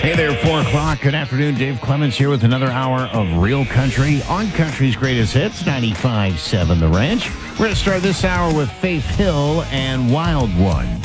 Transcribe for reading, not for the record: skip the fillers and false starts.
Hey there, 4 o'clock. Good afternoon. Dave Clements here with another hour of Real Country on Country's Greatest Hits, 95.7 The Ranch. We're going to start this hour with Faith Hill and Wild One.